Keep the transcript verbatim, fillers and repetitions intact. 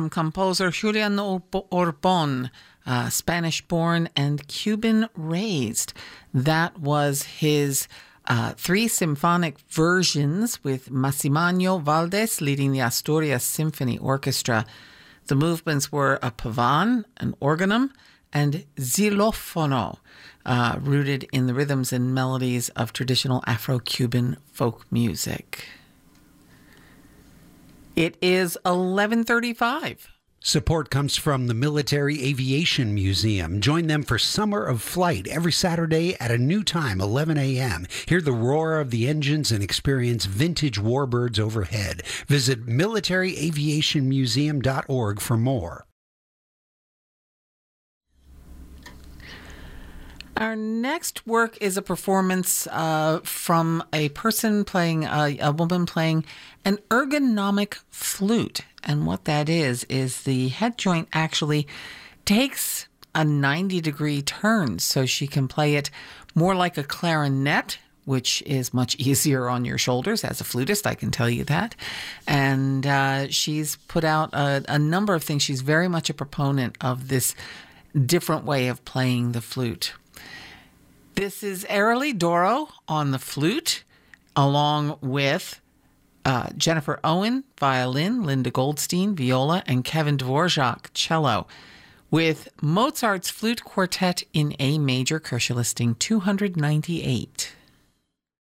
from composer Julian Orbon, uh, Spanish-born and Cuban-raised. That was his uh, three symphonic versions with Massimiliano Valdés leading the Asturias Symphony Orchestra. The movements were a pavan, an organum, and xylofono, uh, rooted in the rhythms and melodies of traditional Afro-Cuban folk music. It is eleven thirty-five. Support comes from the Military Aviation Museum. Join them for Summer of Flight every Saturday at a new time, eleven a.m. Hear the roar of the engines and experience vintage warbirds overhead. Visit military aviation museum dot org for more. Our next work is a performance uh, from a person playing, uh, a woman playing an ergonomic flute. And what that is, is the head joint actually takes a ninety degree turn so she can play it more like a clarinet, which is much easier on your shoulders as a flutist, I can tell you that. And uh, she's put out a, a number of things. She's very much a proponent of this different way of playing the flute. This is Arely Doro on the flute, along with uh, Jennifer Owen, violin, Linda Goldstein, viola, and Kevin Dvorak, cello, with Mozart's Flute Quartet in A major, Kirche Listing two hundred ninety-eight.